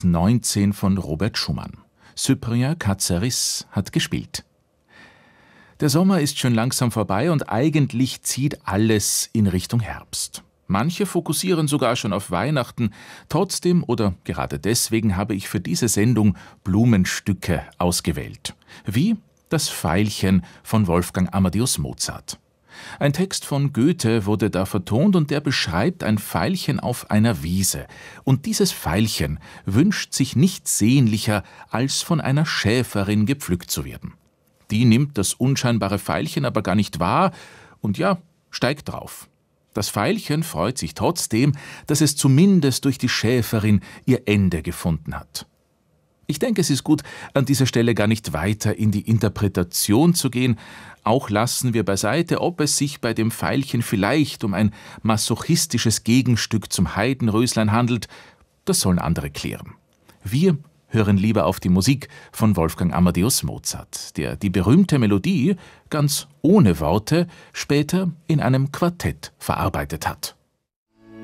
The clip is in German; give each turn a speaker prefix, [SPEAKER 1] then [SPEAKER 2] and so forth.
[SPEAKER 1] 19 von Robert Schumann. Cyprien Katsaris hat gespielt. Der Sommer ist schon langsam vorbei und eigentlich zieht alles in Richtung Herbst. Manche fokussieren sogar schon auf Weihnachten. Trotzdem oder gerade deswegen habe ich für diese Sendung Blumenstücke ausgewählt. Wie das Veilchen von Wolfgang Amadeus Mozart. Ein Text von Goethe wurde da vertont und der beschreibt ein Veilchen auf einer Wiese. Und dieses Veilchen wünscht sich nichts sehnlicher, als von einer Schäferin gepflückt zu werden. Die nimmt das unscheinbare Veilchen aber gar nicht wahr und ja, steigt drauf. Das Veilchen freut sich trotzdem, dass es zumindest durch die Schäferin ihr Ende gefunden hat. Ich denke, es ist gut, an dieser Stelle gar nicht weiter in die Interpretation zu gehen. Auch lassen wir beiseite, ob es sich bei dem Veilchen vielleicht um ein masochistisches Gegenstück zum Heidenröslein handelt. Das sollen andere klären. Wir hören lieber auf die Musik von Wolfgang Amadeus Mozart, der die berühmte Melodie ganz ohne Worte später in einem Quartett verarbeitet hat.